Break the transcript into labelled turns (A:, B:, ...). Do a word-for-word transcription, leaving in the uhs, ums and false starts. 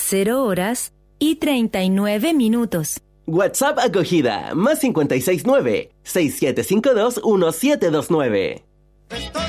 A: cero horas y treinta y nueve minutos.
B: WhatsApp acogida, más cincuenta y seis nueve, seis siete cinco dos, uno siete dos nueve.